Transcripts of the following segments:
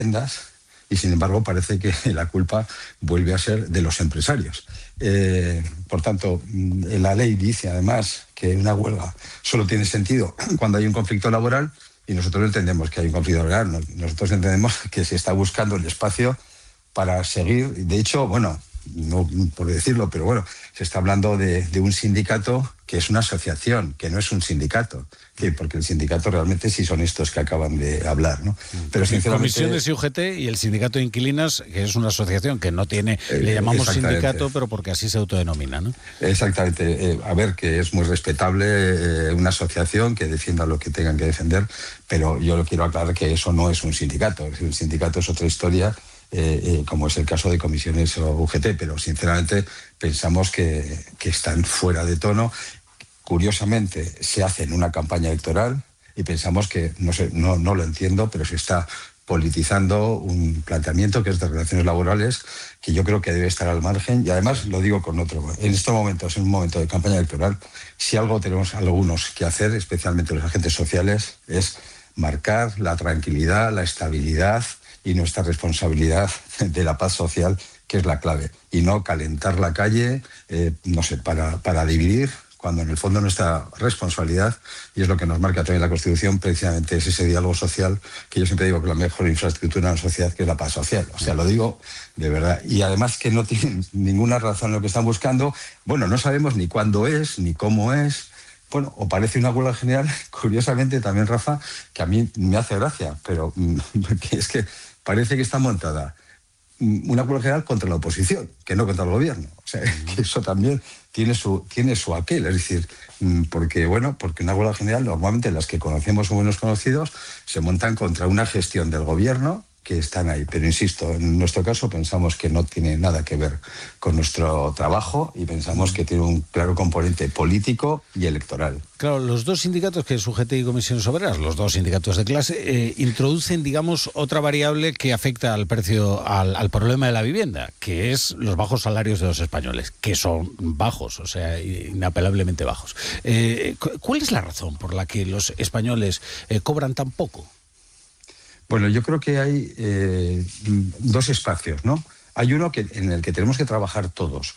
viviendas y, sin embargo, parece que la culpa vuelve a ser de los empresarios. Por tanto, la ley dice, además, que una huelga solo tiene sentido cuando hay un conflicto laboral, y nosotros entendemos que hay un conflicto laboral. Nosotros entendemos que se está buscando el espacio para seguir. De hecho, bueno, no por decirlo, pero bueno, se está hablando de un sindicato que es una asociación, que no es un sindicato, porque el sindicato realmente sí son estos que acaban de hablar, ¿no? Pero sinceramente, Comisiones y UGT y el sindicato de inquilinas, que es una asociación que no tiene, le llamamos sindicato, pero porque así se autodenomina, ¿no? Exactamente. A ver, que es muy respetable una asociación que defienda lo que tengan que defender, pero yo quiero aclarar que eso no es un sindicato. Es decir, un sindicato es otra historia, como es el caso de comisiones o UGT, pero sinceramente pensamos que están fuera de tono. Curiosamente, se hace en una campaña electoral y pensamos que, no lo entiendo, pero se está politizando un planteamiento que es de relaciones laborales, que yo creo que debe estar al margen. Y además lo digo con otro. En estos momentos, en un momento de campaña electoral, si algo tenemos algunos que hacer, especialmente los agentes sociales, es marcar la tranquilidad, la estabilidad y nuestra responsabilidad de la paz social, que es la clave, y no calentar la calle, para dividir, cuando en el fondo nuestra responsabilidad, y es lo que nos marca también la Constitución, precisamente es ese diálogo social, que yo siempre digo que la mejor infraestructura en la sociedad, que es la paz social. O sea, lo digo de verdad. Y además que no tienen ninguna razón en lo que están buscando. Bueno, no sabemos ni cuándo es, ni cómo es. Bueno, o parece una huelga general, curiosamente también, Rafa, que a mí me hace gracia, pero porque es que parece que está montada una huelga general contra la oposición, que no contra el gobierno. O sea, que eso también tiene su aquel. Es decir, porque una huelga general, normalmente las que conocemos o buenos conocidos, se montan contra una gestión del gobierno, que están ahí. Pero insisto, en nuestro caso pensamos que no tiene nada que ver con nuestro trabajo y pensamos que tiene un claro componente político y electoral. Claro, los dos sindicatos, que es UGT y Comisiones Obreras, los dos sindicatos de clase, introducen, digamos, otra variable que afecta al precio, al problema de la vivienda, que es los bajos salarios de los españoles, que son bajos, o sea, inapelablemente bajos. ¿Cuál es la razón por la que los españoles cobran tan poco? Bueno, yo creo que hay dos espacios, ¿no? Hay uno en el que tenemos que trabajar todos.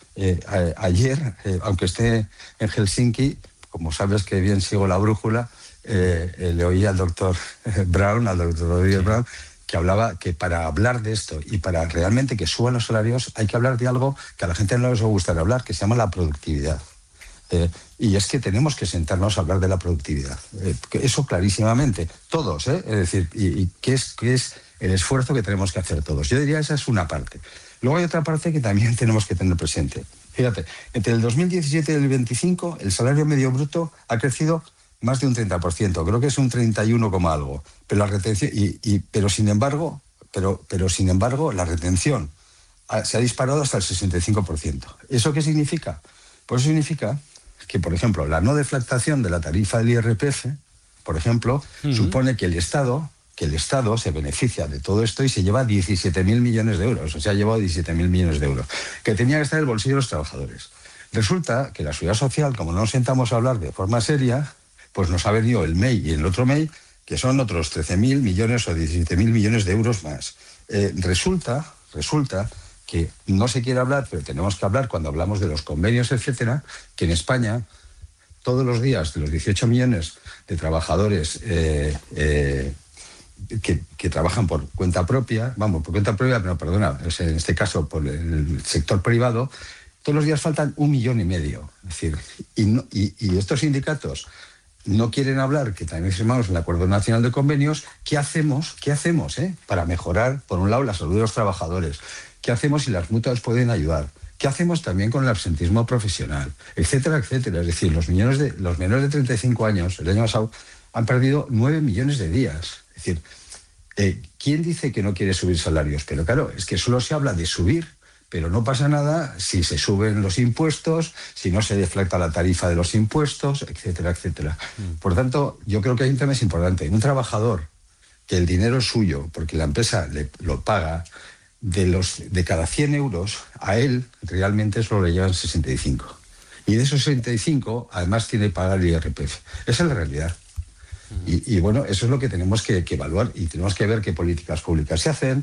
Ayer, aunque esté en Helsinki, como sabes que bien sigo la brújula, le oí al doctor Brown, al doctor Rodríguez Brown, que hablaba que para hablar de esto y para realmente que suban los salarios hay que hablar de algo que a la gente no les va a gustar hablar, que se llama la productividad. Y es que tenemos que sentarnos a hablar de la productividad. Eso clarísimamente, todos, Es decir, y qué es el esfuerzo que tenemos que hacer todos. Yo diría esa es una parte. Luego hay otra parte que también tenemos que tener presente. Fíjate, entre el 2017 y el 25 el salario medio bruto ha crecido más de un 30%, creo que es un 31, algo. Pero la retención, pero sin embargo, la retención se ha disparado hasta el 65%. ¿Eso qué significa? Pues eso significa que, por ejemplo, la no deflactación de la tarifa del IRPF, por ejemplo, supone que el Estado se beneficia de todo esto y se lleva 17.000 millones de euros. O sea, ha llevado 17.000 millones de euros, que tenía que estar en el bolsillo de los trabajadores. Resulta que la Seguridad Social, como no nos sentamos a hablar de forma seria, pues nos ha venido el MEI y el otro MEI, que son otros 13.000 millones o 17.000 millones de euros más. Resulta que no se quiere hablar, pero tenemos que hablar cuando hablamos de los convenios, etcétera, que en España, todos los días, de los 18 millones de trabajadores que trabajan por cuenta propia, pero perdona, en este caso por el sector privado, todos los días faltan 1,5 millones. Es decir, y estos sindicatos no quieren hablar, que también firmamos el Acuerdo Nacional de Convenios. ¿Qué hacemos para mejorar, por un lado, la salud de los trabajadores? ¿Qué hacemos si las mutuas pueden ayudar? ¿Qué hacemos también con el absentismo profesional? Etcétera, etcétera. Es decir, los menores de 35 años, el año pasado, han perdido 9 millones de días. Es decir, ¿quién dice que no quiere subir salarios? Pero claro, es que solo se habla de subir, pero no pasa nada si se suben los impuestos, si no se deflacta la tarifa de los impuestos, etcétera, etcétera. Por tanto, yo creo que hay un tema importante. Un trabajador que el dinero es suyo, porque la empresa lo paga, de cada 100 euros, a él realmente solo le llegan 65. Y de esos 65, además tiene que pagar el IRPF. Esa es la realidad. Y bueno, eso es lo que tenemos que evaluar y tenemos que ver qué políticas públicas se hacen,